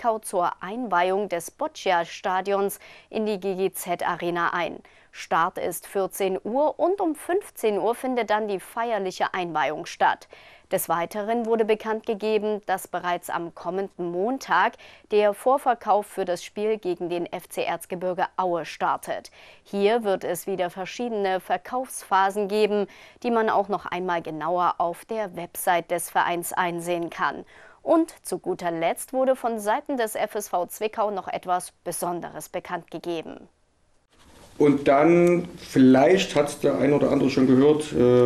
Zwickau zur Einweihung des Boccia-Stadions in die GGZ-Arena ein. Start ist 14 Uhr und um 15 Uhr findet dann die feierliche Einweihung statt. Des Weiteren wurde bekannt gegeben, dass bereits am kommenden Montag der Vorverkauf für das Spiel gegen den FC Erzgebirge Aue startet. Hier wird es wieder verschiedene Verkaufsphasen geben, die man auch noch einmal genauer auf der Website des Vereins einsehen kann. Und zu guter Letzt wurde von Seiten des FSV Zwickau noch etwas Besonderes bekannt gegeben. Und dann, vielleicht hat es der ein oder andere schon gehört,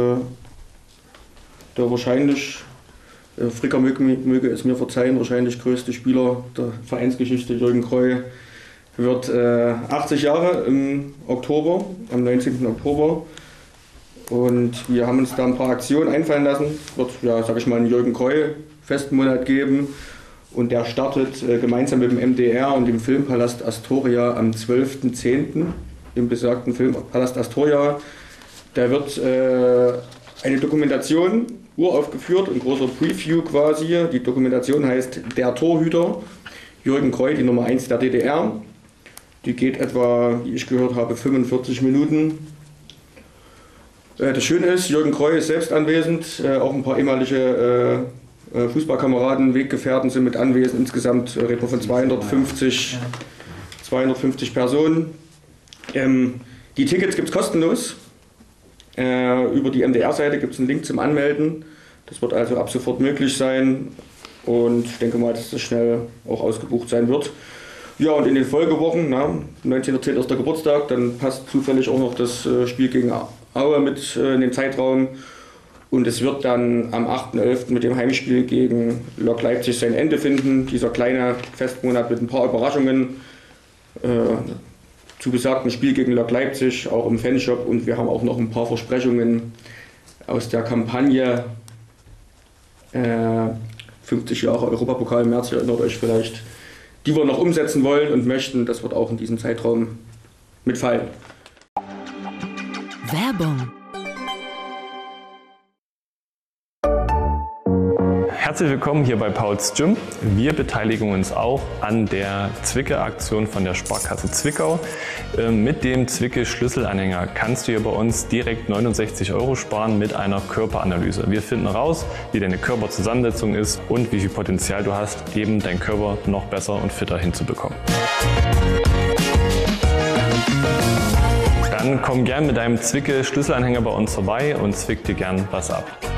der wahrscheinlich, Fricker möge es mir verzeihen, wahrscheinlich größte Spieler der Vereinsgeschichte, Jürgen Kreu, wird 80 Jahre im Oktober, am 19. Oktober. Und wir haben uns da ein paar Aktionen einfallen lassen. Es wird, ja, sag ich mal, einen Jürgen Kreu-Festmonat geben. Und der startet gemeinsam mit dem MDR und dem Filmpalast Astoria am 12.10. im besagten Filmpalast Astoria. Da wird eine Dokumentation uraufgeführt, ein großer Preview quasi. Die Dokumentation heißt Der Torhüter, Jürgen Kreu, die Nummer 1 der DDR. Die geht etwa, wie ich gehört habe, 45 Minuten. Das Schöne ist, Jürgen Kreu ist selbst anwesend, auch ein paar ehemalige Fußballkameraden, Weggefährten sind mit anwesend. Insgesamt reden wir von 250 Personen. Die Tickets gibt es kostenlos. Über die MDR-Seite gibt es einen Link zum Anmelden. Das wird also ab sofort möglich sein. Und ich denke mal, dass das schnell auch ausgebucht sein wird. Ja, und in den Folgewochen, 19.10. ist der Geburtstag, dann passt zufällig auch noch das Spiel gegen Aue mit in den Zeitraum. Und es wird dann am 8.11. mit dem Heimspiel gegen Lok Leipzig sein Ende finden. Dieser kleine Festmonat mit ein paar Überraschungen zu besagten Spiel gegen Lok Leipzig, auch im Fanshop. Und wir haben auch noch ein paar Versprechungen aus der Kampagne 50 Jahre Europapokal im März, ihr erinnert euch vielleicht, die wir noch umsetzen wollen und möchten. Das wird auch in diesem Zeitraum mitfallen. Werbung. Herzlich willkommen hier bei Pauls Gym. Wir beteiligen uns auch an der Zwicke-Aktion von der Sparkasse Zwickau. Mit dem Zwicke-Schlüsselanhänger kannst du hier bei uns direkt 69 € sparen mit einer Körperanalyse. Wir finden raus, wie deine Körperzusammensetzung ist und wie viel Potenzial du hast, eben deinen Körper noch besser und fitter hinzubekommen. Dann komm gern mit deinem Zwicke-Schlüsselanhänger bei uns vorbei und zwick dir gern was ab.